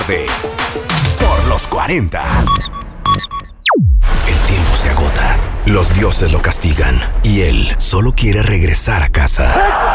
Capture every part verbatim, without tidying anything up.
Por los cuarenta. El tiempo se agota. Los dioses lo castigan. Y él solo quiere regresar a casa.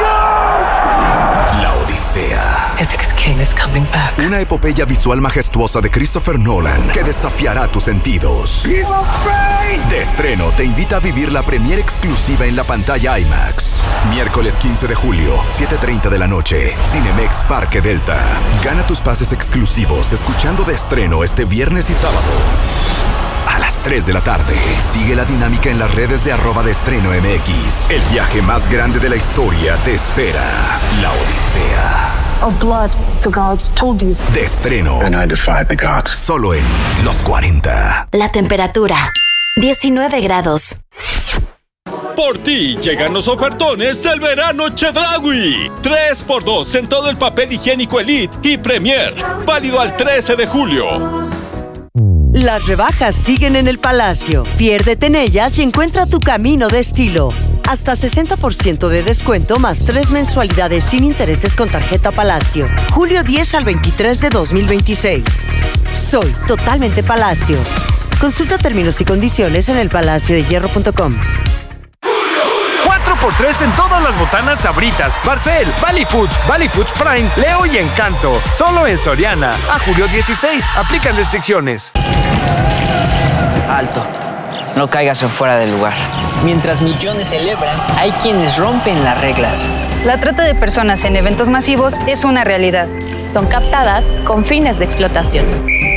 La Odisea. Ithac's king is coming back. Una epopeya visual majestuosa de Christopher Nolan que desafiará tus sentidos. De estreno te invita a vivir la premiere exclusiva en la pantalla IMAX. Miércoles quince de julio, siete treinta de la noche, Cinemex Parque Delta. Gana tus pases exclusivos escuchando De Estreno este viernes y sábado. A las tres de la tarde, sigue la dinámica en las redes de arroba de estreno M X. El viaje más grande de la historia te espera. La Odisea. Of blood, the gods told you. De Estreno. And I defied the gods. Solo en Los cuarenta. La temperatura, diecinueve grados. Por ti llegan los ofertones del verano Chedraui. tres por dos en todo el papel higiénico Elite y Premier. Válido al trece de julio. Las rebajas siguen en el Palacio. Piérdete en ellas y encuentra tu camino de estilo. Hasta sesenta por ciento de descuento más tres mensualidades sin intereses con tarjeta Palacio. julio diez al veintitrés de dos mil veintiséis. Soy totalmente Palacio. Consulta términos y condiciones en el palacio de hierro punto com. cuatro por tres en todas las botanas Sabritas, Barcel, Valley Foods, Valley Foods Prime, Leo y Encanto. Solo en Soriana. A julio dieciséis. Aplican restricciones. Alto. No caigas en fuera del lugar. Mientras millones celebran, hay quienes rompen las reglas. La trata de personas en eventos masivos es una realidad. Son captadas con fines de explotación.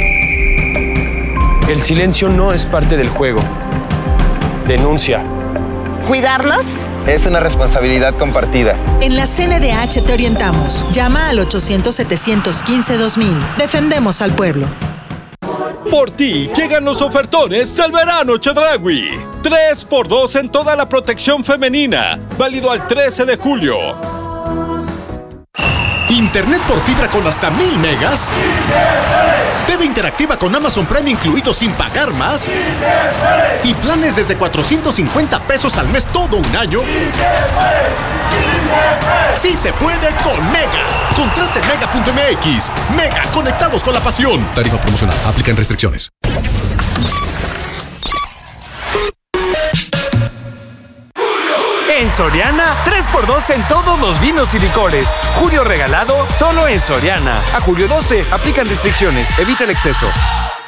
El silencio no es parte del juego. Denuncia. ¿Cuidarlos? Es una responsabilidad compartida. En la C N D H te orientamos. Llama al ochocientos, setecientos quince, dos mil. Defendemos al pueblo. Por ti llegan los ofertones del verano Chedraui. tres por dos en toda la protección femenina. Válido al trece de julio. Internet por fibra con hasta mil megas. T V interactiva con Amazon Prime incluido sin pagar más. Y planes desde cuatrocientos cincuenta pesos al mes todo un año. Sí se puede con Mega. Contrate mega punto m x. Mega, conectados con la pasión. Tarifa promocional. Aplican restricciones. En Soriana, tres por dos en todos los vinos y licores. Julio regalado, solo en Soriana. A julio doce, aplican restricciones. Evita el exceso.